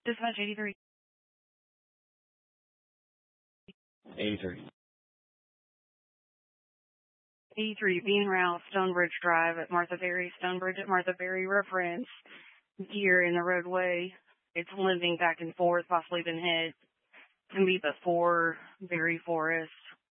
Dispatch 83. 83. 83, being route, Stonebridge Drive at Martha Berry, Stonebridge at Martha Berry, reference gear in the roadway. It's limping back and forth, possibly been hit. Can be before Berry Forest.